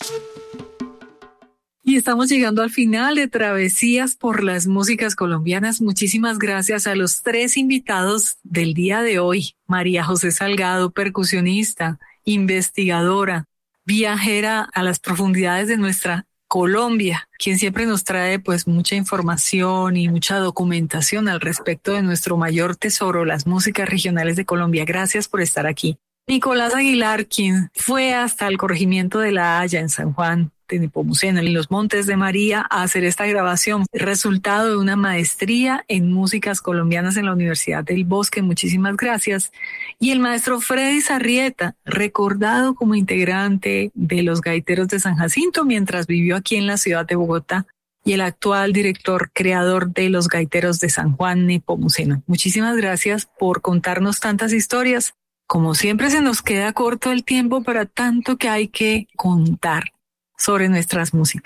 Y estamos llegando al final de Travesías por las Músicas Colombianas. Muchísimas gracias a los 3 invitados del día de hoy. María José Salgado, percusionista, investigadora, viajera a las profundidades de nuestra Colombia, quien siempre nos trae pues mucha información y mucha documentación al respecto de nuestro mayor tesoro, las músicas regionales de Colombia. Gracias por estar aquí. Nicolás Aguilar, quien fue hasta el corregimiento de La Haya en San Juan de Nepomuceno, en los Montes de María, a hacer esta grabación, resultado de una maestría en músicas colombianas en la Universidad del Bosque. Muchísimas gracias. Y el maestro Freddy Sarrieta, recordado como integrante de los Gaiteros de San Jacinto mientras vivió aquí en la ciudad de Bogotá, y el actual director creador de los Gaiteros de San Juan Nepomuceno. Muchísimas gracias por contarnos tantas historias. Como siempre, se nos queda corto el tiempo para tanto que hay que contar sobre nuestras músicas.